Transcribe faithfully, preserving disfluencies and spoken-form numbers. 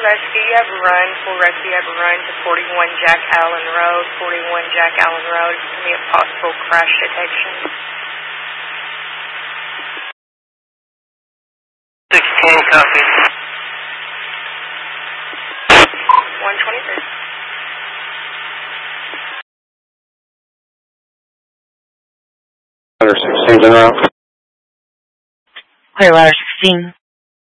rescue, you have a run. Full rescue, you have a run to forty-one Jack Allen Road. forty-one Jack Allen Road. It's going to be a possible crash detection. six ten, copy. one twenty-three. Ladder sixteen, en route. Clear ladder sixteen.